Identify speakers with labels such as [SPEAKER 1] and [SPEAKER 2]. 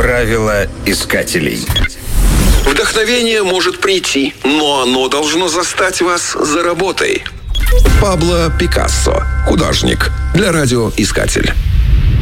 [SPEAKER 1] Правила искателей.
[SPEAKER 2] Вдохновение может прийти, но оно должно застать вас за работой. Пабло Пикассо, художник, для радиоискатель.